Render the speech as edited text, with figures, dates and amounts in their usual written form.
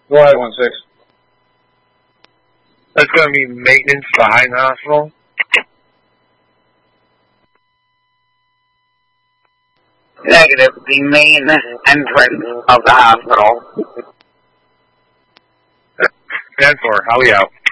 Go ahead, 1-6. That's going to be maintenance behind the hospital. Negative. The main entrance of the hospital. 10-4. I'll be out.